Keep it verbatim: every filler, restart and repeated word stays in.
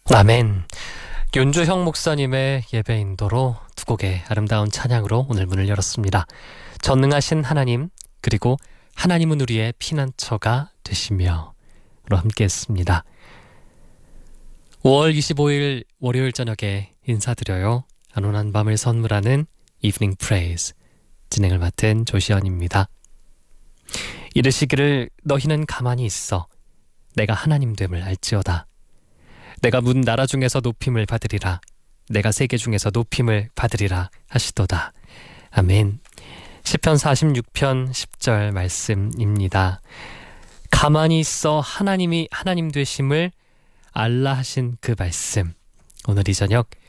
아멘. 윤주형 목사님의 예배 인도로 두 곡의 아름다운 찬양으로 오늘 문을 열었습니다. 전능하신 하나님, 그리고 하나님은 우리의 피난처가 되시며 로 함께했습니다. 오월 이십오일 월요일 저녁에 인사드려요. 안온한 밤을 선물하는 Evening Praise 진행을 맡은 조시연입니다. 이르시기를 너희는 가만히 있어 내가 하나님 됨을 알지어다. 내가 문 나라 중에서 높임을 받으리라. 내가 세계 중에서 높임을 받으리라 하시도다. 아멘. 시편 사십육편 십절 말씀입니다. 가만히 있어 하나님이 하나님 되심을 알라 하신 그 말씀. 오늘 이 저녁